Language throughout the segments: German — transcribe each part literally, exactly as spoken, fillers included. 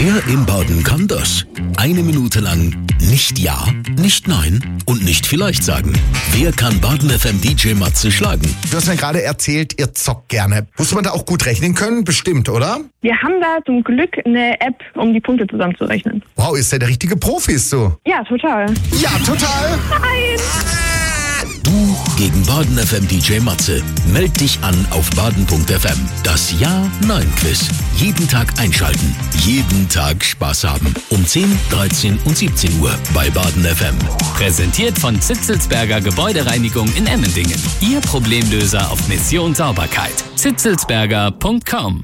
Wer im Baden kann das? Eine Minute lang nicht Ja, nicht Nein und nicht vielleicht sagen. Wer kann Baden F M D J Matze schlagen? Du hast mir gerade erzählt, ihr zockt gerne. Muss man da auch gut rechnen können? Bestimmt, oder? Wir haben da zum Glück eine App, um die Punkte zusammenzurechnen. Wow, ist der der richtige Profi, ist so? Ja, total. Ja, total. Nein! Du gegen Baden F M D J Matze. Meld dich an auf baden punkt f m. Das Ja-Nein-Quiz. Jeden Tag einschalten. Jeden Tag Spaß haben. Um zehn, dreizehn und siebzehn Uhr bei Baden F M. Präsentiert von Zitzelsberger Gebäudereinigung in Emmendingen. Ihr Problemlöser auf Mission Sauberkeit. zitzelsberger punkt com.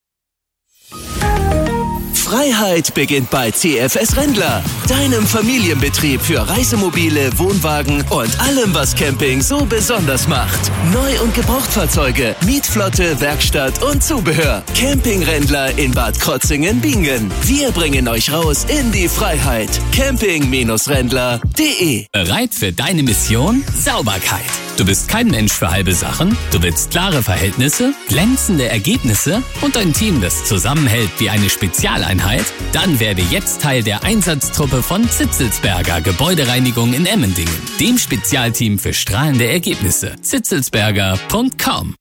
Freiheit beginnt bei C F S Rendler, deinem Familienbetrieb für Reisemobile, Wohnwagen und allem, was Camping so besonders macht. Neu- und Gebrauchtfahrzeuge, Mietflotte, Werkstatt und Zubehör. Camping Rendler in Bad Krotzingen-Bingen. Wir bringen euch raus in die Freiheit. camping Rendler punkt de. Bereit für deine Mission? Sauberkeit. Du bist kein Mensch für halbe Sachen. Du willst klare Verhältnisse, glänzende Ergebnisse und ein Team, das zusammenhält wie eine Spezialeinheit? Dann werde jetzt Teil der Einsatztruppe von Zitzelsberger Gebäudereinigung in Emmendingen, dem Spezialteam für strahlende Ergebnisse. zitzelsberger punkt com.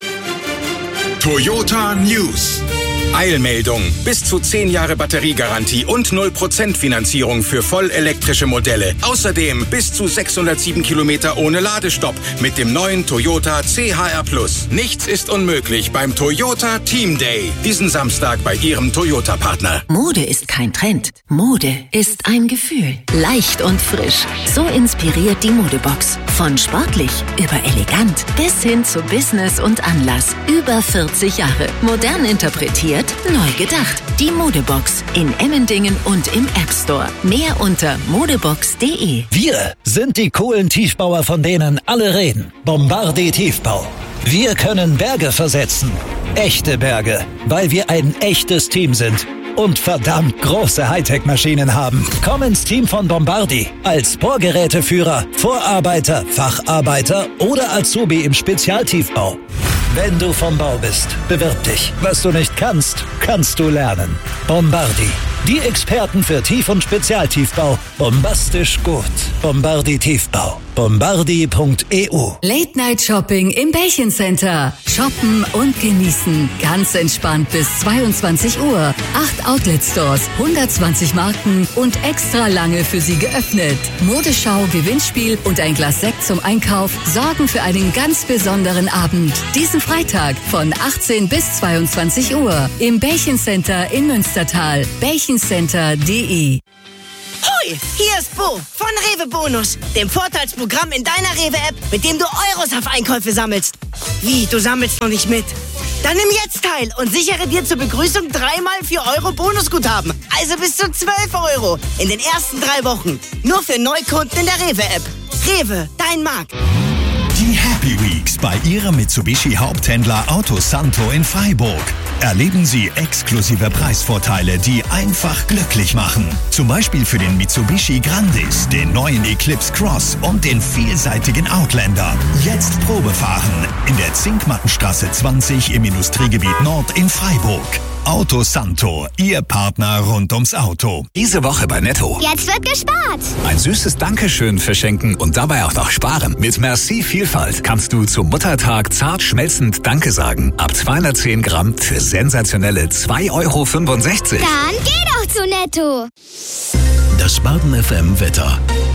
Toyota News. Eilmeldung. Bis zu zehn Jahre Batteriegarantie und null Prozent Finanzierung für vollelektrische Modelle. Außerdem bis zu sechshundertsieben Kilometer ohne Ladestopp mit dem neuen Toyota C H R Plus. Nichts ist unmöglich beim Toyota Team Day. Diesen Samstag bei Ihrem Toyota-Partner. Mode ist kein Trend. Mode ist ein Gefühl. Leicht und frisch. So inspiriert die Modebox. Von sportlich über elegant bis hin zu Business und Anlass. Über vierzig Jahre. Modern interpretiert, neu gedacht. Die Modebox in Emmendingen und im App Store. Mehr unter modebox punkt de. Wir sind die coolen Tiefbauer, von denen alle reden. Bombardier Tiefbau. Wir können Berge versetzen. Echte Berge, weil wir ein echtes Team sind. Und verdammt große Hightech-Maschinen haben. Komm ins Team von Bombardier. Als Bohrgeräteführer, Vorarbeiter, Facharbeiter oder Azubi im Spezialtiefbau. Wenn du vom Bau bist, bewirb dich. Was du nicht kannst, kannst du lernen. Bombardier. Die Experten für Tief- und Spezialtiefbau. Bombastisch gut. Bombardier Tiefbau. bombardier punkt e u. Late Night Shopping im Bällchen Center. Shoppen und genießen. Ganz entspannt bis zweiundzwanzig Uhr. Acht Outlet Stores, hundertzwanzig Marken und extra lange für Sie geöffnet. Modeschau, Gewinnspiel und ein Glas Sekt zum Einkauf sorgen für einen ganz besonderen Abend. Diesen Freitag von achtzehn bis zweiundzwanzig Uhr im Bällchen Center in Münstertal. bällchen center punkt de. Hoi, hier ist Bo von Rewe Bonus, dem Vorteilsprogramm in deiner Rewe-App, mit dem du Euros auf Einkäufe sammelst. Wie, du sammelst noch nicht mit? Dann nimm jetzt teil und sichere dir zur Begrüßung dreimal vier Euro Bonusguthaben. Also bis zu zwölf Euro in den ersten drei Wochen. Nur für Neukunden in der Rewe-App. Rewe, dein Markt. Die Happy Weeks bei Ihrem Mitsubishi-Haupthändler Autosanto in Freiburg. Erleben Sie exklusive Preisvorteile, die einfach glücklich machen. Zum Beispiel für den Mitsubishi Grandis, den neuen Eclipse Cross und den vielseitigen Outlander. Jetzt Probefahren in der Zinkmattenstraße zwanzig im Industriegebiet Nord in Freiburg. Autosanto, Ihr Partner rund ums Auto. Diese Woche bei Netto. Jetzt wird gespart. Ein süßes Dankeschön verschenken und dabei auch noch sparen. Mit Merci Vielfalt kannst du zum Muttertag zart schmelzend Danke sagen. Ab zweihundertzehn Gramm für sensationelle zwei Euro fünfundsechzig. Dann geh doch zu Netto. Das Baden F M Wetter.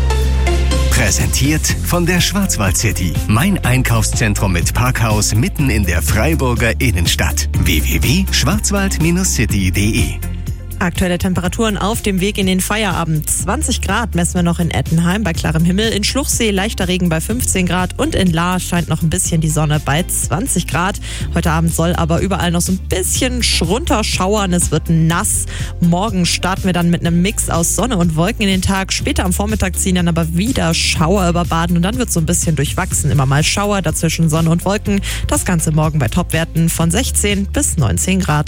Präsentiert von der Schwarzwald City. Mein Einkaufszentrum mit Parkhaus mitten in der Freiburger Innenstadt. w w w punkt schwarzwald city punkt de. Aktuelle Temperaturen auf dem Weg in den Feierabend. zwanzig Grad messen wir noch in Ettenheim bei klarem Himmel. In Schluchsee leichter Regen bei fünfzehn Grad und in Lahr scheint noch ein bisschen die Sonne bei zwanzig Grad. Heute Abend soll aber überall noch so ein bisschen runterschauern. Es wird nass. Morgen starten wir dann mit einem Mix aus Sonne und Wolken in den Tag. Später am Vormittag ziehen dann aber wieder Schauer über Baden und dann wird es so ein bisschen durchwachsen. Immer mal Schauer, dazwischen Sonne und Wolken. Das Ganze morgen bei Topwerten von sechzehn bis neunzehn Grad.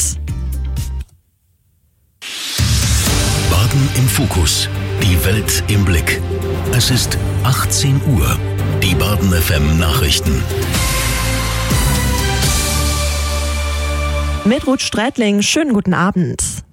Baden im Fokus. Die Welt im Blick. Es ist achtzehn Uhr. Die Baden F M Nachrichten. Mit Ruth Strätling, schönen guten Abend.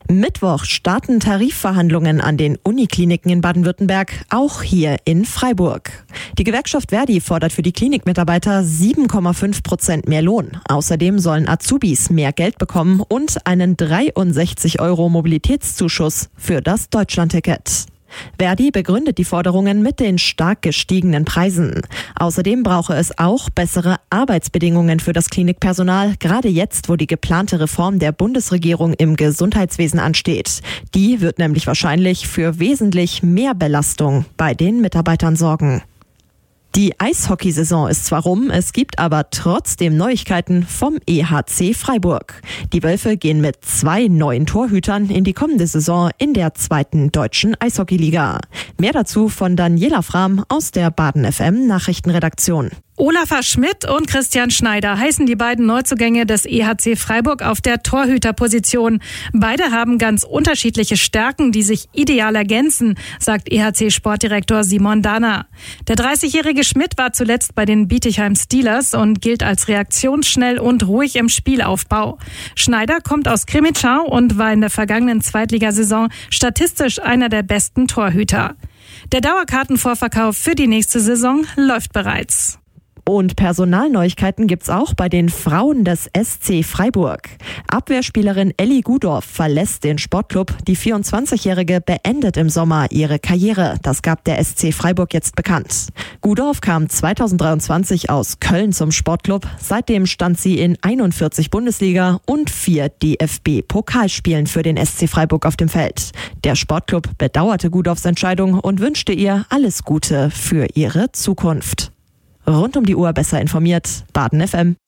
Mittwoch starten Tarifverhandlungen an den Unikliniken in Baden-Württemberg, auch hier in Freiburg. Die Gewerkschaft Verdi fordert für die Klinikmitarbeiter sieben Komma fünf Prozent mehr Lohn. Außerdem sollen Azubis mehr Geld bekommen und einen dreiundsechzig Euro Mobilitätszuschuss für das Deutschlandticket. Verdi begründet die Forderungen mit den stark gestiegenen Preisen. Außerdem brauche es auch bessere Arbeitsbedingungen für das Klinikpersonal, gerade jetzt, wo die geplante Reform der Bundesregierung im Gesundheitswesen ansteht. Die wird nämlich wahrscheinlich für wesentlich mehr Belastung bei den Mitarbeitern sorgen. Die Eishockeysaison ist zwar rum, es gibt aber trotzdem Neuigkeiten vom E H C Freiburg. Die Wölfe gehen mit zwei neuen Torhütern in die kommende Saison in der zweiten deutschen Eishockeyliga. Mehr dazu von Daniela Frahm aus der Baden F M Nachrichtenredaktion. Olafur Schmidt und Christian Schneider heißen die beiden Neuzugänge des E H C Freiburg auf der Torhüterposition. Beide haben ganz unterschiedliche Stärken, die sich ideal ergänzen, sagt E H C-Sportdirektor Simon Dahner. Der dreißigjährige Schmidt war zuletzt bei den Bietigheim Steelers und gilt als reaktionsschnell und ruhig im Spielaufbau. Schneider kommt aus Krimitschau und war in der vergangenen Zweitligasaison statistisch einer der besten Torhüter. Der Dauerkartenvorverkauf für die nächste Saison läuft bereits. Und Personalneuigkeiten gibt's auch bei den Frauen des S C Freiburg. Abwehrspielerin Elli Gudorf verlässt den Sportclub. Die vierundzwanzigjährige beendet im Sommer ihre Karriere. Das gab der S C Freiburg jetzt bekannt. Gudorf kam zweitausenddreiundzwanzig aus Köln zum Sportclub. Seitdem stand sie in einundvierzig Bundesliga und vier D F B-Pokalspielen für den S C Freiburg auf dem Feld. Der Sportclub bedauerte Gudorfs Entscheidung und wünschte ihr alles Gute für ihre Zukunft. Rund um die Uhr besser informiert, Baden F M.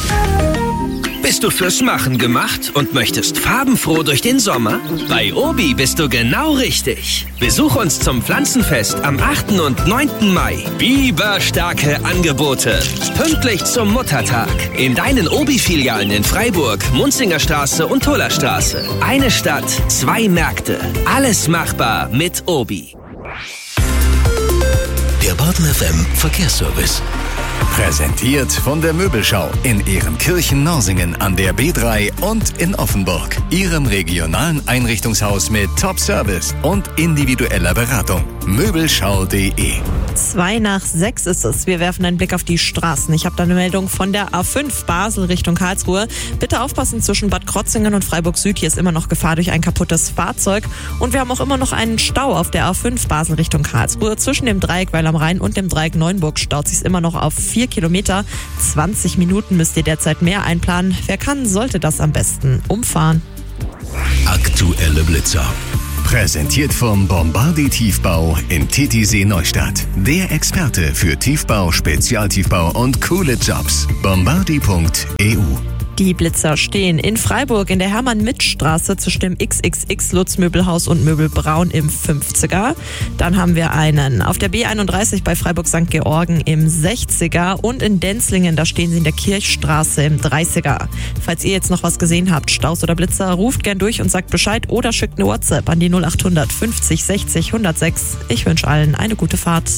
Bist du fürs Machen gemacht und möchtest farbenfroh durch den Sommer? Bei Obi bist du genau richtig. Besuch uns zum Pflanzenfest am achten und neunten Mai. Biberstarke Angebote. Pünktlich zum Muttertag. In deinen Obi-Filialen in Freiburg, Munzingerstraße und Tullerstraße. Eine Stadt, zwei Märkte. Alles machbar mit Obi. Der Baden F M Verkehrsservice. Präsentiert von der Möbelschau in Ehrenkirchen-Norsingen an der B drei und in Offenburg. Ihrem regionalen Einrichtungshaus mit Top-Service und individueller Beratung. Möbelschau punkt de. Zwei nach sechs ist es. Wir werfen einen Blick auf die Straßen. Ich habe da eine Meldung von der A fünf Basel Richtung Karlsruhe. Bitte aufpassen zwischen Bad Krotzingen und Freiburg Süd. Hier ist immer noch Gefahr durch ein kaputtes Fahrzeug. Und wir haben auch immer noch einen Stau auf der A fünf Basel Richtung Karlsruhe. Zwischen dem Dreieck Weil am Rhein und dem Dreieck Neuenburg staut sich immer noch auf vier Kilometer. zwanzig Minuten müsst ihr derzeit mehr einplanen. Wer kann, sollte das am besten umfahren. Aktuelle Blitzer. Präsentiert vom Bombardier Tiefbau in Titisee Neustadt. Der Experte für Tiefbau, Spezialtiefbau und coole Jobs. bombardier punkt e u. Die Blitzer stehen in Freiburg in der Hermann-Mitt-Straße zwischen dem X X X Lutz Möbelhaus und Möbel Braun im fünfziger. Dann haben wir einen auf der B einunddreißig bei Freiburg Sankt Georgen im sechziger und in Denzlingen, da stehen sie in der Kirchstraße im dreißiger. Falls ihr jetzt noch was gesehen habt, Staus oder Blitzer, ruft gern durch und sagt Bescheid oder schickt eine WhatsApp an die null achthundert fünfzig sechzig hundertsechs. Ich wünsche allen eine gute Fahrt.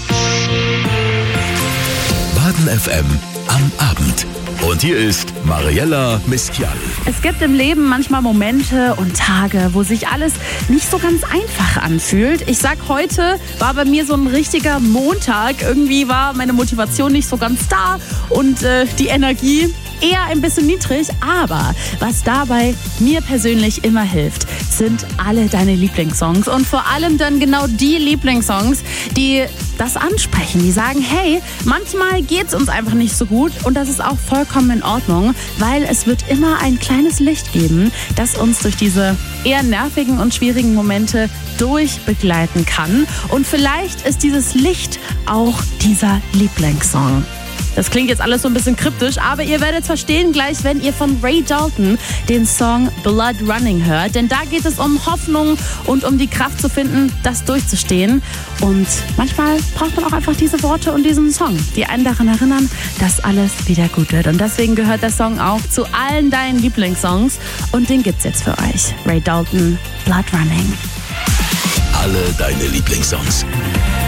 Baden F M am Abend. Und hier ist Mariella Miskial. Es gibt im Leben manchmal Momente und Tage, wo sich alles nicht so ganz einfach anfühlt. Ich sag, heute war bei mir so ein richtiger Montag. Irgendwie war meine Motivation nicht so ganz da und äh, die Energie eher ein bisschen niedrig. Aber was dabei mir persönlich immer hilft, sind alle deine Lieblingssongs. Und vor allem dann genau die Lieblingssongs, die das ansprechen. Die sagen, hey, manchmal geht's uns einfach nicht so gut und das ist auch vollkommen in Ordnung, weil es wird immer ein kleines Licht geben, das uns durch diese eher nervigen und schwierigen Momente durchbegleiten kann. Und vielleicht ist dieses Licht auch dieser Lieblingssong. Das klingt jetzt alles so ein bisschen kryptisch, aber ihr werdet es verstehen gleich, wenn ihr von Ray Dalton den Song Blood Running hört. Denn da geht es um Hoffnung und um die Kraft zu finden, das durchzustehen. Und manchmal braucht man auch einfach diese Worte und diesen Song, die einen daran erinnern, dass alles wieder gut wird. Und deswegen gehört der Song auch zu allen deinen Lieblingssongs. Und den gibt's jetzt für euch. Ray Dalton, Blood Running. Alle deine Lieblingssongs.